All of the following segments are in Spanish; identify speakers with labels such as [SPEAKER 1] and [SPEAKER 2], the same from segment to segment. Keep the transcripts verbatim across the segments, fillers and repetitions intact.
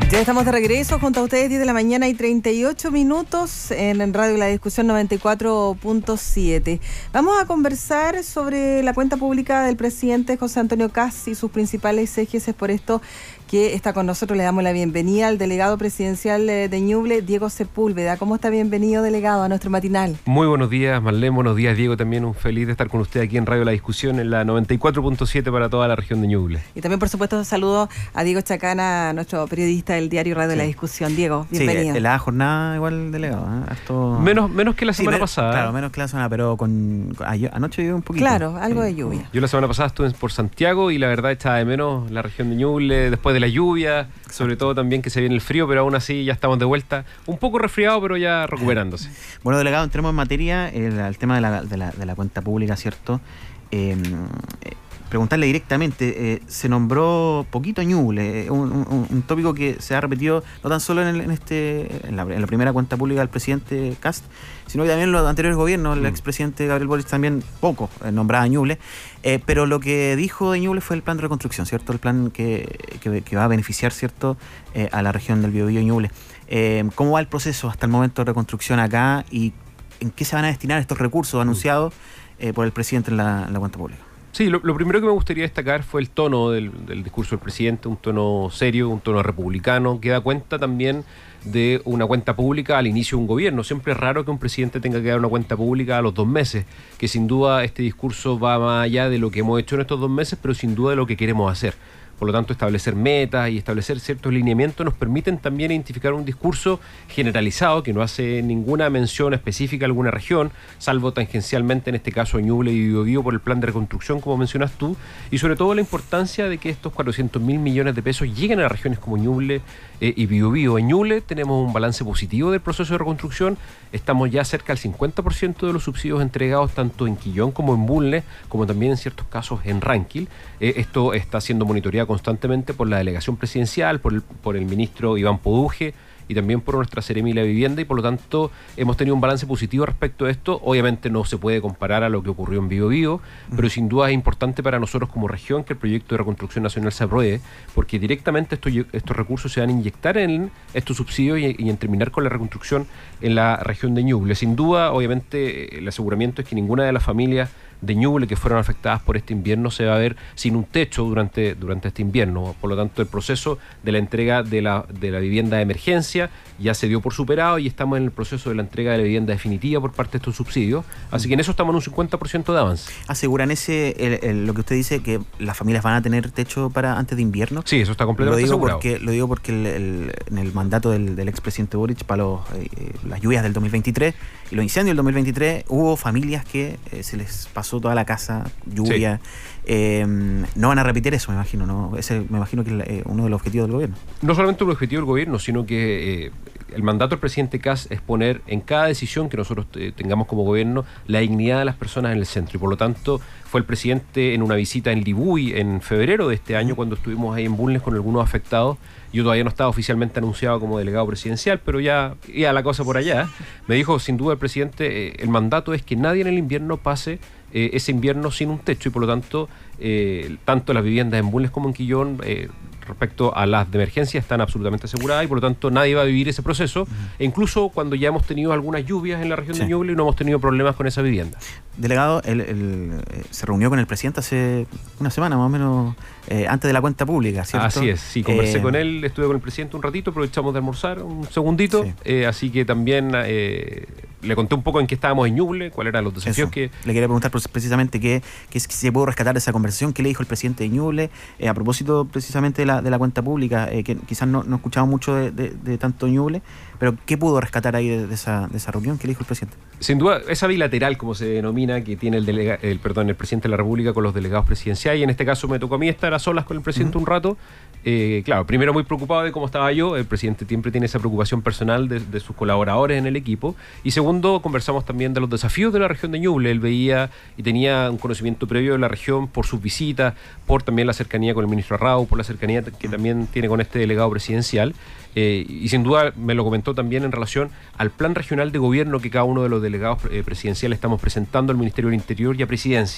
[SPEAKER 1] Ya estamos de regreso junto a ustedes, diez de la mañana y treinta y ocho minutos en Radio La Discusión noventa y cuatro punto siete. Vamos a conversar sobre la cuenta pública del presidente José Antonio Kast y sus principales ejes. Es por esto que está con nosotros. Le damos la bienvenida al delegado presidencial de Ñuble, Diego Sepúlveda. ¿Cómo está? Bienvenido, delegado, a nuestro matinal.
[SPEAKER 2] Muy buenos días, Marlene. Buenos días, Diego. También un feliz de estar con usted aquí en Radio La Discusión en la noventa y cuatro punto siete para toda la región de Ñuble. Y
[SPEAKER 1] también, por supuesto, saludo a Diego Chacana, nuestro periodista del diario Radio sí. La Discusión. Diego, bienvenido.
[SPEAKER 3] Sí, la jornada igual, delegado. ¿eh? Harto...
[SPEAKER 2] Menos, menos que la semana
[SPEAKER 3] sí, menos,
[SPEAKER 2] pasada.
[SPEAKER 3] Claro, menos que la semana, pero con, con anoche llovió un poquito.
[SPEAKER 1] Claro, algo de lluvia.
[SPEAKER 2] Yo la semana pasada estuve por Santiago y la verdad echaba de menos la región de Ñuble después de la lluvia. Sobre todo también que se viene el frío, pero aún así ya estamos de vuelta. Un poco resfriado, pero ya recuperándose.
[SPEAKER 3] Bueno, delegado, entremos en materia, el, el tema de la, de, la, de la cuenta pública, ¿cierto? Eh, eh, preguntarle directamente, eh, se nombró poquito Ñuble, eh, un, un, un tópico que se ha repetido no tan solo en, el, en, este, en, la, en la primera cuenta pública del presidente Kast, sino que también en los anteriores gobiernos, el mm. expresidente Gabriel Boric también poco eh, nombraba a Ñuble, eh, pero lo que dijo de Ñuble fue el plan de reconstrucción, ¿cierto? El plan que, que, que va a beneficiar, ¿cierto?, eh, a la región del Biobío Ñuble. Eh, ¿Cómo va el proceso hasta el momento de reconstrucción acá y en qué se van a destinar estos recursos anunciados eh, por el presidente en la, en la cuenta pública?
[SPEAKER 2] Sí, lo, lo primero que me gustaría destacar fue el tono del, del discurso del presidente, un tono serio, un tono republicano, que da cuenta también de una cuenta pública al inicio de un gobierno. Siempre es raro que un presidente tenga que dar una cuenta pública a los dos meses, que sin duda este discurso va más allá de lo que hemos hecho en estos dos meses, pero sin duda de lo que queremos hacer. Por lo tanto, establecer metas y establecer ciertos lineamientos nos permiten también identificar un discurso generalizado que no hace ninguna mención específica a alguna región, salvo tangencialmente en este caso a Ñuble y Biobío por el plan de reconstrucción, como mencionas tú, y sobre todo la importancia de que estos cuatrocientos mil millones de pesos lleguen a regiones como Ñuble eh, y Biobío. En Ñuble tenemos un balance positivo del proceso de reconstrucción, estamos ya cerca del cincuenta por ciento de los subsidios entregados tanto en Quillón como en Bulnes, como también en ciertos casos en Ranquil. Eh, esto está siendo monitoreado constantemente por la delegación presidencial, por el, por el ministro Iván Poduje y también por nuestra Seremi de la Vivienda, y por lo tanto hemos tenido un balance positivo respecto a esto. Obviamente no se puede comparar a lo que ocurrió en Biobío, uh-huh. pero sin duda es importante para nosotros como región que el proyecto de reconstrucción nacional se apruebe, porque directamente estos, estos recursos se van a inyectar en estos subsidios y, y en terminar con la reconstrucción en la región de Ñuble. Sin duda, obviamente, el aseguramiento es que ninguna de las familias de Ñuble que fueron afectadas por este invierno se va a ver sin un techo durante, durante este invierno. Por lo tanto, el proceso de la entrega de la, de la vivienda de emergencia ya se dio por superado y estamos en el proceso de la entrega de la vivienda definitiva por parte de estos subsidios. Así que en eso estamos en un cincuenta por ciento de avance.
[SPEAKER 3] ¿Aseguran ese el, el, lo que usted dice, que las familias van a tener techo para antes de invierno?
[SPEAKER 2] Sí, eso está completamente
[SPEAKER 3] lo digo
[SPEAKER 2] asegurado.
[SPEAKER 3] Porque, lo digo porque el, el, en el mandato del, del expresidente Boric para los, eh, las lluvias del dos mil veintitrés y los incendios del dos mil veintitrés, hubo familias que eh, se les pasó toda la casa, lluvia. Sí. Eh, no van a repetir eso, me imagino, ¿no? Ese me imagino que es eh, uno de los objetivos del gobierno.
[SPEAKER 2] No solamente un objetivo del gobierno, sino que eh, el mandato del presidente Kast es poner en cada decisión que nosotros eh, tengamos como gobierno la dignidad de las personas en el centro, y por lo tanto fue el presidente en una visita en Libuy en febrero de este año, cuando estuvimos ahí en Bulnes con algunos afectados. Yo todavía no estaba oficialmente anunciado como delegado presidencial, pero ya iba la cosa por allá. Me dijo, sin duda, el presidente, eh, el mandato es que nadie en el invierno pase eh, ese invierno sin un techo, y por lo tanto, eh, tanto las viviendas en Bulnes como en Quillón, eh, respecto a las de emergencia, están absolutamente aseguradas, y por lo tanto nadie va a vivir ese proceso, uh-huh. e incluso cuando ya hemos tenido algunas lluvias en la región sí. de Ñuble y no hemos tenido problemas con esa vivienda.
[SPEAKER 3] Delegado, él, él, eh, se reunió con el presidente hace una semana más o menos, eh, antes de la cuenta pública, ¿cierto?
[SPEAKER 2] Así es, sí, conversé eh, con él, estuve con el presidente un ratito, aprovechamos de almorzar un segundito, sí. eh, así que también eh, le conté un poco en qué estábamos en Ñuble, cuáles eran los desafíos. Eso. que...
[SPEAKER 3] Le quería preguntar precisamente qué, qué se pudo rescatar de esa conversación, qué le dijo el presidente de Ñuble, eh, a propósito precisamente de la, de la cuenta pública, eh, que quizás no, no escuchamos mucho de, de, de tanto Ñuble, pero ¿qué pudo rescatar ahí de, de, esa, de esa reunión? ¿Qué le dijo el presidente?
[SPEAKER 2] Sin duda, esa bilateral, como se denomina, que tiene el, delega, el, perdón, el presidente de la República con los delegados presidenciales, y en este caso me tocó a mí estar a solas con el presidente uh-huh. un rato. Eh, claro, primero muy preocupado de cómo estaba yo, el presidente siempre tiene esa preocupación personal de, de sus colaboradores en el equipo, y segundo, conversamos también de los desafíos de la región de Ñuble. Él veía y tenía un conocimiento previo de la región por sus visitas, por también la cercanía con el ministro Arrau, por la cercanía que también tiene con este delegado presidencial, eh, y sin duda me lo comentó también en relación al plan regional de gobierno que cada uno de los delegados eh, presidenciales estamos presentando al Ministerio del Interior y a Presidencia,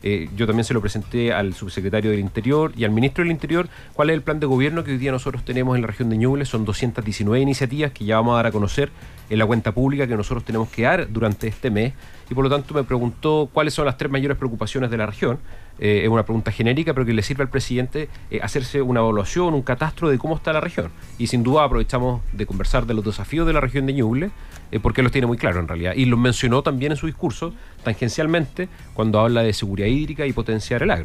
[SPEAKER 2] Eh, yo también se lo presenté al subsecretario del Interior y al ministro del Interior cuál es el plan de gobierno que hoy día nosotros tenemos en la región de Ñuble. Son doscientas diecinueve iniciativas que ya vamos a dar a conocer en la cuenta pública que nosotros tenemos que dar durante este mes, y por lo tanto me preguntó cuáles son las tres mayores preocupaciones de la región. Eh, es una pregunta genérica, pero que le sirve al presidente eh, hacerse una evaluación, un catastro de cómo está la región. Y sin duda aprovechamos de conversar de los desafíos de la región de Ñuble, eh, porque los tiene muy claro en realidad. Y los mencionó también en su discurso, tangencialmente, cuando habla de seguridad hídrica y potenciar el agro.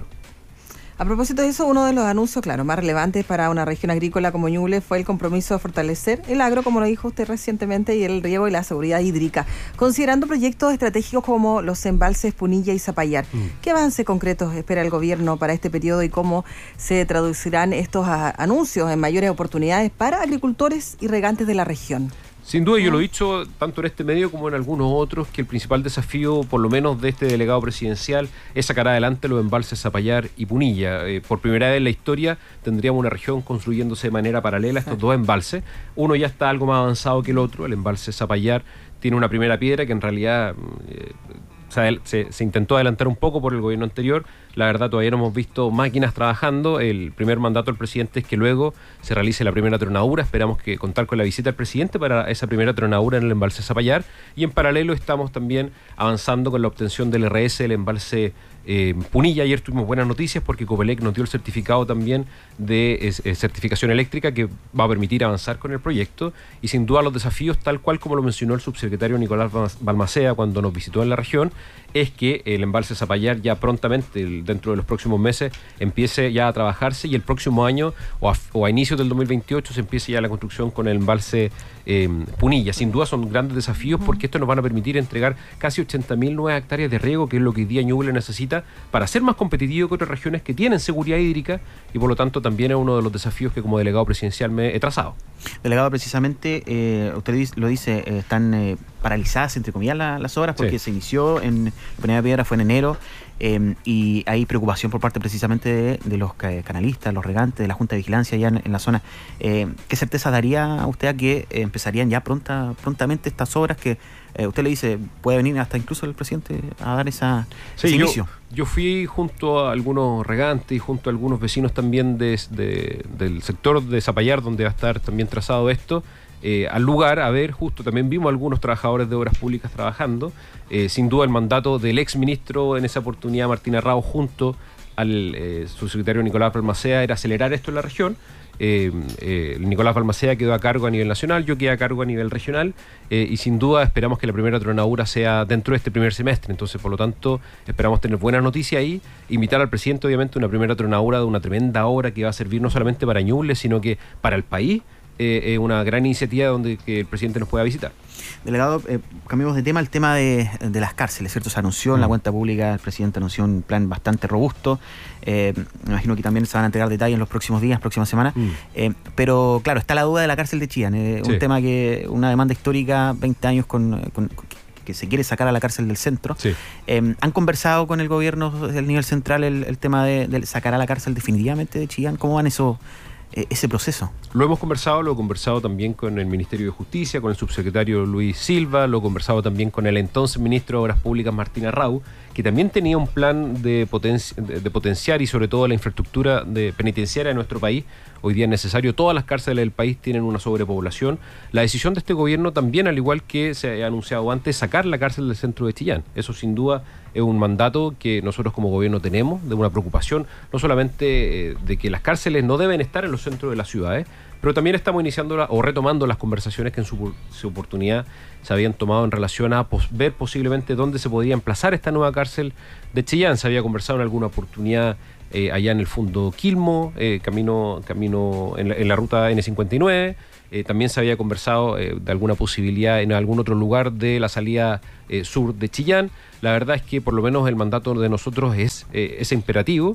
[SPEAKER 1] A propósito de eso, uno de los anuncios, claro, más relevantes para una región agrícola como Ñuble fue el compromiso de fortalecer el agro, como lo dijo usted recientemente, y el riego y la seguridad hídrica, considerando proyectos estratégicos como los embalses Punilla y Zapallar. Mm. ¿Qué avance concretos espera el gobierno para este periodo y cómo se traducirán estos a, anuncios en mayores oportunidades para agricultores y regantes de la región?
[SPEAKER 2] Sin duda, yo lo he dicho tanto en este medio como en algunos otros, que el principal desafío, por lo menos de este delegado presidencial, es sacar adelante los embalses Zapallar y Punilla. Eh, por primera vez en la historia tendríamos una región construyéndose de manera paralela a estos dos embalses. Uno ya está algo más avanzado que el otro. El embalse Zapallar tiene una primera piedra que en realidad eh, se, se, se intentó adelantar un poco por el gobierno anterior. La verdad, todavía no hemos visto máquinas trabajando. El primer mandato del presidente es que luego se realice la primera tronadura. Esperamos que contar con la visita del presidente para esa primera tronadura en el embalse Zapallar. Y en paralelo estamos también avanzando con la obtención del R S del embalse eh, Punilla. Ayer tuvimos buenas noticias porque Copelec nos dio el certificado también de eh, certificación eléctrica que va a permitir avanzar con el proyecto. Y sin duda los desafíos, tal cual como lo mencionó el subsecretario Nicolás Balmaceda cuando nos visitó en la región, es que el embalse Zapallar ya prontamente, el, dentro de los próximos meses, empiece ya a trabajarse, y el próximo año o a, o a inicios del dos mil veintiocho se empiece ya la construcción con el embalse eh, Punilla. Sin duda son grandes desafíos porque esto nos van a permitir entregar casi ochenta mil nuevas hectáreas de riego, que es lo que hoy día Ñuble necesita para ser más competitivo que otras regiones que tienen seguridad hídrica, y por lo tanto también es uno de los desafíos que como delegado presidencial me he trazado.
[SPEAKER 3] Delegado, precisamente, eh, usted lo dice, eh, están eh, paralizadas, entre comillas, la, las obras porque sí. Se inició en la primera piedra, fue en enero, eh, y hay preocupación por parte precisamente de, de los canalistas, los regantes, de la Junta de Vigilancia allá en, en la zona. Eh, ¿Qué certeza daría a usted a que eh, empezarían ya pronta, prontamente estas obras que eh, usted le dice, puede venir hasta incluso el presidente a dar esa,
[SPEAKER 2] sí,
[SPEAKER 3] ese
[SPEAKER 2] yo,
[SPEAKER 3] inicio?
[SPEAKER 2] Yo fui junto a algunos regantes y junto a algunos vecinos también de, de, del sector de Zapallar, donde va a estar también trazado esto, eh, al lugar a ver, justo también vimos algunos trabajadores de obras públicas trabajando. Eh, sin duda el mandato del ex ministro en esa oportunidad, Martín Arrao, junto al eh, subsecretario Nicolás Balmaceda, era acelerar esto en la región. Eh, eh, Nicolás Balmaceda quedó a cargo a nivel nacional, yo quedé a cargo a nivel regional, eh, y sin duda esperamos que la primera tronadura sea dentro de este primer semestre. Entonces, por lo tanto, esperamos tener buenas noticias ahí, invitar al presidente obviamente a una primera tronadura de una tremenda obra que va a servir no solamente para Ñuble, sino que para el país. Es eh, una gran iniciativa donde que el presidente nos pueda visitar.
[SPEAKER 3] Delegado, eh, cambiamos de tema, el tema de, de las cárceles, ¿cierto? Se anunció en mm. la cuenta pública, el presidente anunció un plan bastante robusto. Eh, me imagino que también se van a entregar detalles en los próximos días, próximas semanas. Mm. Eh, pero claro, está la duda de la cárcel de Chillán, eh, sí. Un tema que, una demanda histórica, veinte años con, con que se quiere sacar a la cárcel del centro. Sí. Eh, ¿Han conversado con el gobierno del nivel central el, el tema de, de sacar a la cárcel definitivamente de Chillán? ¿Cómo van eso? ese proceso?
[SPEAKER 2] Lo hemos conversado, lo he conversado también con el Ministerio de Justicia, con el subsecretario Luis Silva, lo he conversado también con el entonces ministro de Obras Públicas, Martín Arrau, que también tenía un plan de, potenci- de, de potenciar y sobre todo la infraestructura de penitenciaria de nuestro país. Hoy día es necesario, todas las cárceles del país tienen una sobrepoblación. La decisión de este gobierno también, al igual que se ha anunciado antes, sacar la cárcel del centro de Chillán. Eso sin duda es un mandato que nosotros como gobierno tenemos, de una preocupación, no solamente eh, de que las cárceles no deben estar en los centros de las ciudades, pero también estamos iniciando la, o retomando las conversaciones que en su, su oportunidad se habían tomado en relación a pos, ver posiblemente dónde se podría emplazar esta nueva cárcel de Chillán. Se había conversado en alguna oportunidad eh, allá en el Fundo Quilmo, eh, camino, camino en, la, en la ruta ene cincuenta y nueve. Eh, también se había conversado eh, de alguna posibilidad en algún otro lugar de la salida eh, sur de Chillán. La verdad es que por lo menos el mandato de nosotros es eh, ese imperativo,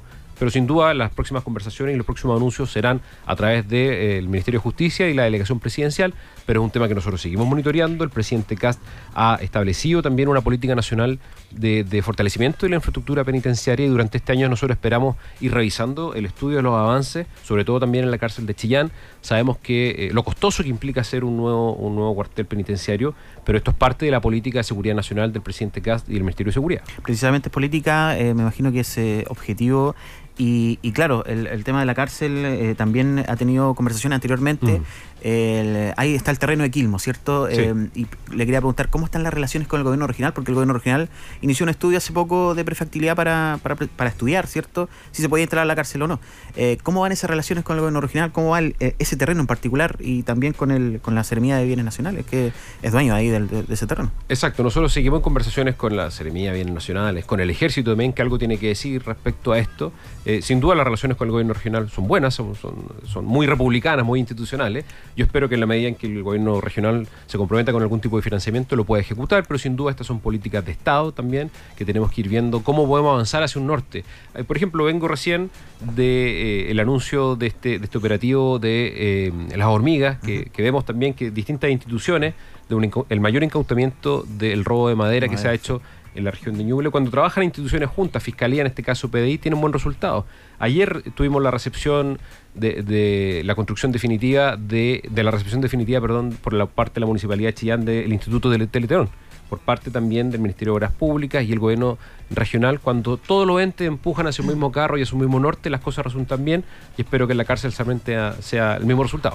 [SPEAKER 2] pero sin duda las próximas conversaciones y los próximos anuncios serán a través del Ministerio de Justicia y la delegación presidencial, pero es un tema que nosotros seguimos monitoreando. El presidente Kast ha establecido también una política nacional de, de fortalecimiento de la infraestructura penitenciaria, y durante este año nosotros esperamos ir revisando el estudio de los avances, sobre todo también en la cárcel de Chillán. Sabemos que eh, lo costoso que implica hacer un nuevo, un nuevo cuartel penitenciario, pero esto es parte de la política de seguridad nacional del presidente Kast y del Ministerio de Seguridad.
[SPEAKER 3] Precisamente es política, eh, me imagino que es eh, objetivo. Y, y claro, el, el tema de la cárcel eh, también ha tenido conversaciones anteriormente. Mm. El, ahí está el terreno de Quilmo, ¿cierto? Sí. Eh, y le quería preguntar cómo están las relaciones con el gobierno regional, porque el gobierno regional inició un estudio hace poco de prefactibilidad para, para, para estudiar, ¿cierto? Si se podía instalar a la cárcel o no. Eh, ¿Cómo van esas relaciones con el gobierno regional? ¿Cómo va el, ese terreno en particular? Y también con el con la Seremía de Bienes Nacionales, que es dueño ahí del, de, de ese terreno.
[SPEAKER 2] Exacto, nosotros seguimos en conversaciones con la Seremía de Bienes Nacionales, con el Ejército también, que algo tiene que decir respecto a esto. Eh, sin duda las relaciones con el gobierno regional son buenas, son, son, son muy republicanas, muy institucionales. Yo espero que en la medida en que el gobierno regional se comprometa con algún tipo de financiamiento lo pueda ejecutar, pero sin duda estas son políticas de Estado también, que tenemos que ir viendo cómo podemos avanzar hacia un norte. Eh, por ejemplo, vengo recién de eh, el anuncio de este, de este operativo de eh, las hormigas, que, que vemos también que distintas instituciones, de un, el mayor incautamiento del robo de madera que se ha hecho en la región de Ñuble, cuando trabajan instituciones juntas, Fiscalía, en este caso P D I, tiene un buen resultado. Ayer tuvimos la recepción de, de la construcción definitiva, de, de la recepción definitiva, perdón, por la parte de la Municipalidad de Chillán del Instituto de Teleteón, por parte también del Ministerio de Obras Públicas y el gobierno regional. Cuando todos los entes empujan hacia un mismo carro y hacia un mismo norte, las cosas resultan bien, y espero que en la cárcel solamente sea el mismo resultado.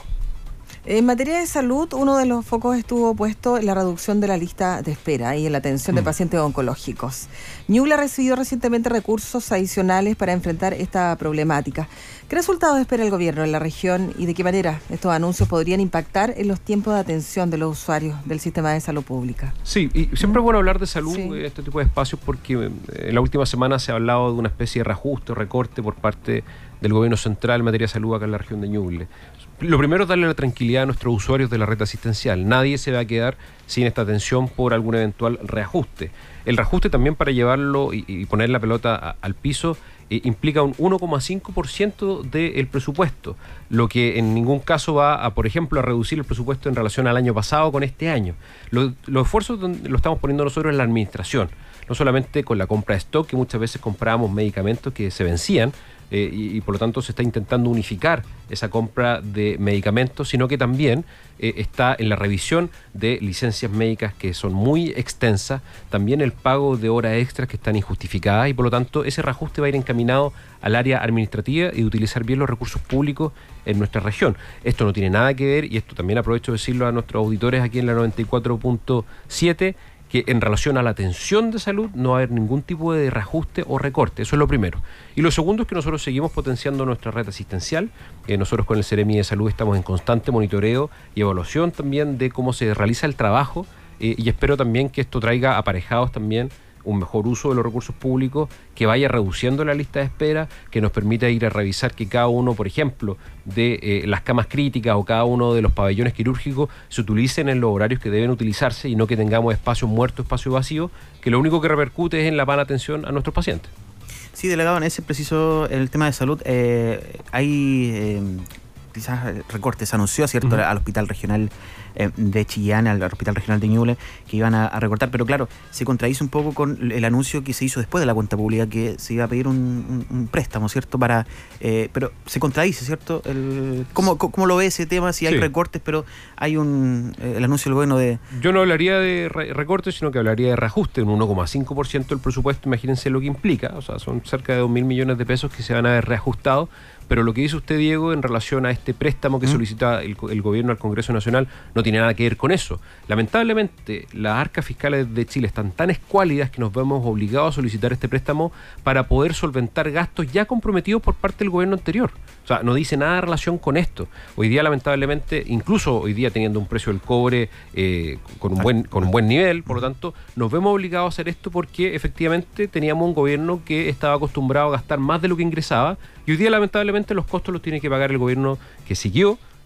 [SPEAKER 1] En materia de salud, uno de los focos estuvo puesto en la reducción de la lista de espera y en la atención de pacientes oncológicos. Ñuble ha recibido recientemente recursos adicionales para enfrentar esta problemática. ¿Qué resultados espera el gobierno en la región y de qué manera estos anuncios podrían impactar en los tiempos de atención de los usuarios del sistema de salud pública?
[SPEAKER 2] Sí, y siempre es bueno hablar de salud, sí, este tipo de espacios, porque en la última semana se ha hablado de una especie de reajuste o recorte por parte del gobierno central en materia de salud acá en la región de Ñuble. Lo primero es darle la tranquilidad a nuestros usuarios de la red asistencial. Nadie se va a quedar sin esta atención por algún eventual reajuste. El reajuste también, para llevarlo y, y poner la pelota a, al piso, eh, implica un uno coma cinco por ciento del presupuesto, lo que en ningún caso va a, por ejemplo, a reducir el presupuesto en relación al año pasado con este año. Lo, los esfuerzos lo estamos poniendo nosotros en la administración, no solamente con la compra de stock, que muchas veces comprábamos medicamentos que se vencían, Eh, y, y por lo tanto se está intentando unificar esa compra de medicamentos, sino que también eh, está en la revisión de licencias médicas que son muy extensas, también el pago de horas extras que están injustificadas, y por lo tanto ese reajuste va a ir encaminado al área administrativa y de utilizar bien los recursos públicos en nuestra región. Esto no tiene nada que ver, y esto también aprovecho de decirlo a nuestros auditores aquí en la noventa y cuatro punto siete, que en relación a la atención de salud no va a haber ningún tipo de reajuste o recorte. Eso es lo primero. Y lo segundo es que nosotros seguimos potenciando nuestra red asistencial. Eh, nosotros con el Seremi de Salud estamos en constante monitoreo y evaluación también de cómo se realiza el trabajo, eh, y espero también que esto traiga aparejados también un mejor uso de los recursos públicos, que vaya reduciendo la lista de espera, que nos permita ir a revisar que cada uno, por ejemplo, de eh, las camas críticas o cada uno de los pabellones quirúrgicos se utilicen en los horarios que deben utilizarse, y no que tengamos espacio muerto, espacio vacío, que lo único que repercute es en la mala atención a nuestros pacientes.
[SPEAKER 3] Sí, delegado, en ese preciso, el tema de salud, eh, hay eh, quizás recortes, se anunció, ¿cierto?, uh-huh. al Hospital Regional eh, de Chillán, al Hospital Regional de Ñuble, que iban a, a recortar, pero claro, se contradice un poco con el anuncio que se hizo después de la cuenta pública, que se iba a pedir un, un, un préstamo, ¿cierto?, para eh, pero se contradice, ¿cierto? El, ¿cómo, ¿Cómo lo ve ese tema? Si hay sí. recortes, pero hay un eh, el anuncio del gobierno de...
[SPEAKER 2] Yo no hablaría de re recortes, sino que hablaría de reajuste, un uno coma cinco por ciento del presupuesto. Imagínense lo que implica, o sea, son cerca de dos mil millones de pesos que se van a ver reajustados. Pero lo que dice usted, Diego, en relación a este préstamo que ¿Mm? solicita el, el gobierno al Congreso Nacional, no tiene nada que ver con eso. Lamentablemente, las arcas fiscales de Chile están tan escuálidas que nos vemos obligados a solicitar este préstamo para poder solventar gastos ya comprometidos por parte del gobierno anterior. O sea, no dice nada en relación con esto. Hoy día, lamentablemente, incluso hoy día teniendo un precio del cobre eh, con, un buen, con un buen nivel, por lo tanto, nos vemos obligados a hacer esto porque efectivamente teníamos un gobierno que estaba acostumbrado a gastar más de lo que ingresaba, y hoy día, lamentablemente, los costos los tiene que pagar el gobierno que siguió,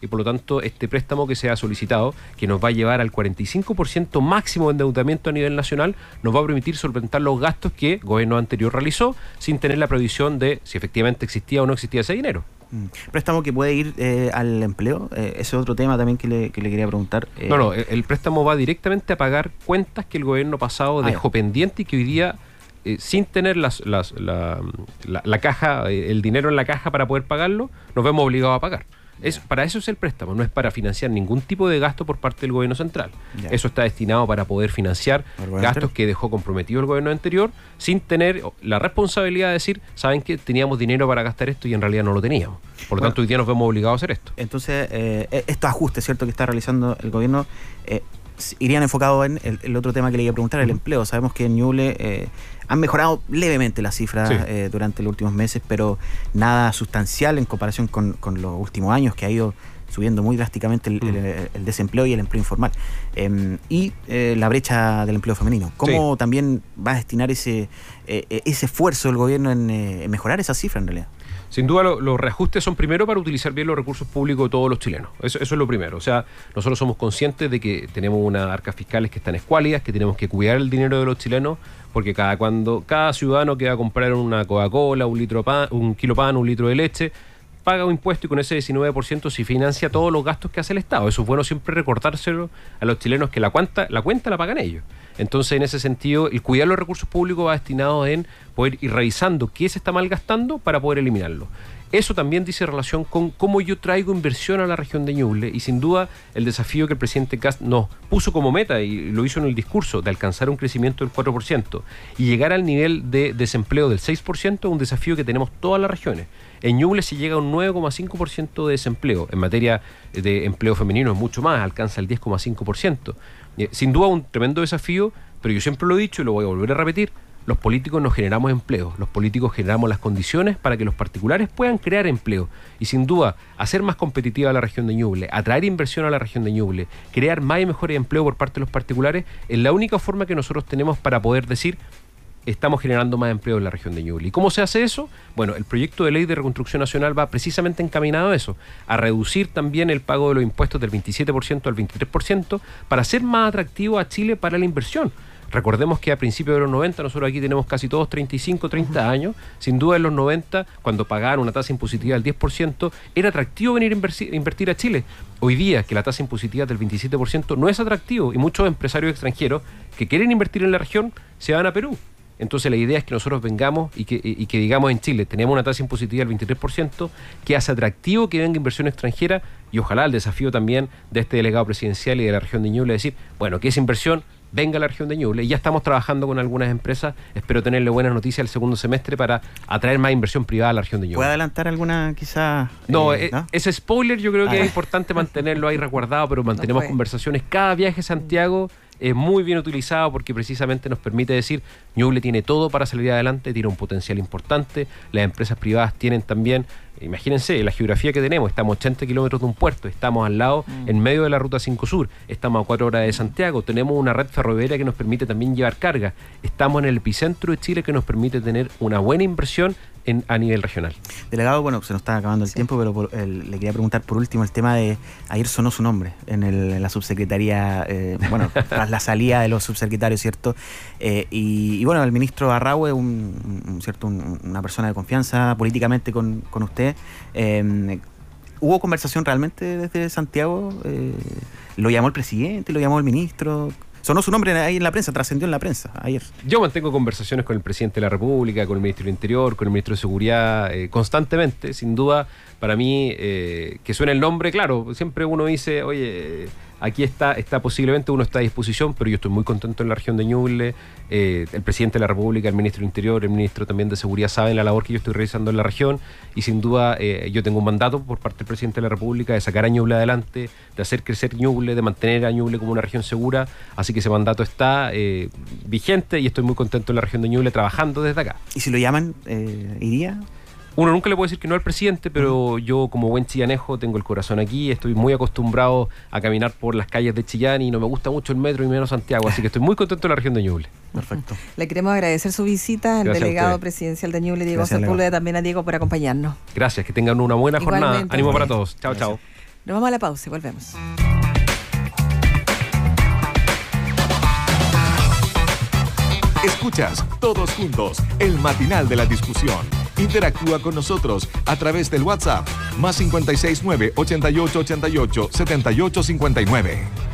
[SPEAKER 2] y por lo tanto este préstamo que se ha solicitado, que nos va a llevar al cuarenta y cinco por ciento máximo de endeudamiento a nivel nacional, nos va a permitir solventar los gastos que el gobierno anterior realizó sin tener la previsión de si efectivamente existía o no existía ese dinero.
[SPEAKER 3] ¿Préstamo que puede ir eh, al empleo? Eh, ese es otro tema también que le, que le quería preguntar. Eh,
[SPEAKER 2] no, no, el, el préstamo va directamente a pagar cuentas que el gobierno pasado dejó ah, pendiente y que hoy día, eh, sin tener las, las, la, la, la caja, eh, el dinero en la caja para poder pagarlo, nos vemos obligados a pagar. Es, para eso es el préstamo, no es para financiar ningún tipo de gasto por parte del gobierno central. Ya. Eso está destinado para poder financiar gastos anterior? que dejó comprometido el gobierno anterior sin tener la responsabilidad de decir, saben que teníamos dinero para gastar esto y en realidad no lo teníamos. Por lo bueno, tanto, hoy día nos vemos obligados a hacer esto.
[SPEAKER 3] Entonces, eh, estos ajustes, ¿cierto?, que está realizando el gobierno, eh, irían enfocados en el, el otro tema que le iba a preguntar, el uh-huh. empleo. Sabemos que en Ñuble eh, han mejorado levemente las cifras sí. eh, durante los últimos meses, pero nada sustancial en comparación con, con los últimos años, que ha ido subiendo muy drásticamente el, uh-huh. el, el desempleo y el empleo informal. Eh, y eh, la brecha del empleo femenino. ¿Cómo sí. también va a destinar ese, eh, ese esfuerzo del gobierno en, eh, en mejorar esa cifra en realidad?
[SPEAKER 2] Sin duda lo, los reajustes son primero para utilizar bien los recursos públicos de todos los chilenos. Eso, eso es lo primero. O sea, nosotros somos conscientes de que tenemos unas arcas fiscales que están escuálidas, que tenemos que cuidar el dinero de los chilenos, porque cada cuando cada ciudadano que va a comprar una Coca-Cola, un litro de pan, un kilo de pan, un litro de leche, paga un impuesto y con ese diecinueve por ciento se financia todos los gastos que hace el Estado. Eso es bueno siempre recordárselo a los chilenos, que la cuenta, la cuenta la pagan ellos. Entonces, en ese sentido, el cuidar los recursos públicos va destinado en poder ir revisando qué se está malgastando para poder eliminarlo. Eso también dice relación con cómo yo traigo inversión a la región de Ñuble, y sin duda el desafío que el presidente Kast nos puso como meta, y lo hizo en el discurso, de alcanzar un crecimiento del cuatro por ciento y llegar al nivel de desempleo del seis por ciento, es un desafío que tenemos todas las regiones. En Ñuble se llega a un nueve coma cinco por ciento de desempleo. En materia de empleo femenino es mucho más, alcanza el diez coma cinco por ciento. Sin duda un tremendo desafío, pero yo siempre lo he dicho y lo voy a volver a repetir: los políticos no generamos empleo, los políticos generamos las condiciones para que los particulares puedan crear empleo. Y sin duda, hacer más competitiva a la región de Ñuble, atraer inversión a la región de Ñuble, crear más y mejores empleos por parte de los particulares, es la única forma que nosotros tenemos para poder decir: estamos generando más empleo en la región de Ñuble. ¿Y cómo se hace eso? Bueno, el proyecto de ley de reconstrucción nacional va precisamente encaminado a eso, a reducir también el pago de los impuestos del veintisiete por ciento al veintitrés por ciento para hacer más atractivo a Chile para la inversión. Recordemos que a principios de los noventa, nosotros aquí tenemos casi todos treinta y cinco, treinta años. Sin duda en los noventa, cuando pagaban una tasa impositiva del diez por ciento, era atractivo venir a invertir, invertir a Chile. Hoy día, que la tasa impositiva es del veintisiete por ciento, no es atractivo, y muchos empresarios extranjeros que quieren invertir en la región se van a Perú. Entonces la idea es que nosotros vengamos y que, y que digamos en Chile tenemos una tasa impositiva del veintitrés por ciento, que hace atractivo que venga inversión extranjera, y ojalá el desafío también de este delegado presidencial y de la región de Ñuble es decir, bueno, que esa inversión venga a la región de Ñuble. Y ya estamos trabajando con algunas empresas, espero tenerle buenas noticias el segundo semestre para atraer más inversión privada a la región de Ñuble.
[SPEAKER 3] ¿Puede adelantar alguna quizá?
[SPEAKER 2] No, eh, ¿no? Ese spoiler yo creo que ah. es importante mantenerlo ahí resguardado, pero mantenemos no conversaciones. Cada viaje a Santiago es muy bien utilizado porque precisamente nos permite decir: Ñuble tiene todo para salir adelante, tiene un potencial importante, las empresas privadas tienen también, imagínense la geografía que tenemos, estamos a ochenta kilómetros de un puerto, estamos al lado, mm. en medio de la ruta cinco Sur, estamos a cuatro horas de Santiago, tenemos una red ferroviaria que nos permite también llevar carga, estamos en el epicentro de Chile, que nos permite tener una buena inversión En, a nivel regional.
[SPEAKER 3] Delegado, bueno, se nos está acabando el sí. tiempo, pero por, el, le quería preguntar por último el tema de, ayer sonó su nombre en, el, en la subsecretaría, eh, bueno, tras la salida de los subsecretarios, ¿cierto? Eh, y, y bueno, el ministro Arrahue, un, un, ¿cierto? Un, una persona de confianza políticamente con, con usted. Eh, ¿Hubo conversación realmente desde Santiago? Eh, ¿Lo llamó el presidente? ¿Lo llamó el ministro? Sonó su nombre ahí en la prensa, trascendió en la prensa ayer.
[SPEAKER 2] Yo mantengo conversaciones con el presidente de la República, con el ministro del Interior, con el ministro de Seguridad, eh, constantemente. Sin duda, para mí, eh, que suene el nombre, claro, siempre uno dice, oye, aquí está, está posiblemente uno está a disposición, pero yo estoy muy contento en la región de Ñuble. Eh, el presidente de la República, el ministro del Interior, el ministro también de Seguridad saben la labor que yo estoy realizando en la región, y sin duda eh, yo tengo un mandato por parte del presidente de la República de sacar a Ñuble adelante, de hacer crecer Ñuble, de mantener a Ñuble como una región segura, así que ese mandato está eh, vigente y estoy muy contento en la región de Ñuble trabajando desde acá.
[SPEAKER 3] ¿Y si lo llaman, eh, iría?
[SPEAKER 2] Uno nunca le puede decir que no al presidente, pero yo como buen chillanejo tengo el corazón aquí, estoy muy acostumbrado a caminar por las calles de Chillán y no me gusta mucho el metro y menos Santiago, así que estoy muy contento en la región de Ñuble.
[SPEAKER 3] Perfecto.
[SPEAKER 1] Le queremos agradecer su visita, el delegado presidencial de Ñuble, Diego Sepúlveda, también a Diego por acompañarnos.
[SPEAKER 2] Gracias, que tengan una buena Igualmente. jornada. Ánimo para todos. Chao, chao.
[SPEAKER 1] Nos vamos a la pausa y volvemos.
[SPEAKER 4] Escuchas Todos Juntos, el matinal de la discusión. Interactúa con nosotros a través del WhatsApp más cinco seis nueve, ochenta y ocho ochenta y ocho, setenta y ocho cincuenta y nueve.